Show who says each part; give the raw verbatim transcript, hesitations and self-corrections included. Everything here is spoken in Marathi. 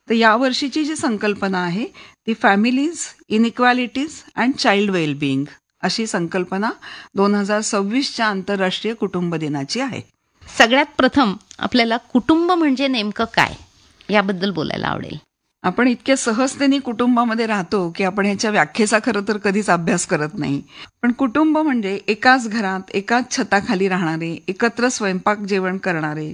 Speaker 1: तर यावर्षीची जी संकल्पना आहे ती families, inequalities and child wellbeing अशी संकल्पना दोन हजार सव्वीसच्या आंतरराष्ट्रीय कुटुंब दिनाची आहे.
Speaker 2: सगळ्यात प्रथम आपल्याला कुटुंब म्हणजे नेमकं काय याबद्दल बोलायला आवडेल.
Speaker 1: आपण इतक्या सहजतेने कुटुंबामध्ये राहतो की आपण ह्याच्या व्याख्येचा खरं तर कधीच अभ्यास करत नाही. पण कुटुंब म्हणजे एकाच घरात एकाच छताखाली राहणारे, एकत्र स्वयंपाक जेवण करणारे,